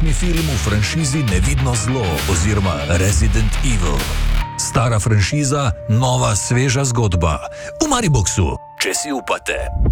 osmi film v franšizi Nevidno zlo oziroma Resident Evil. Stara franšiza, nova sveža zgodba. V Mariboxu, če si upate.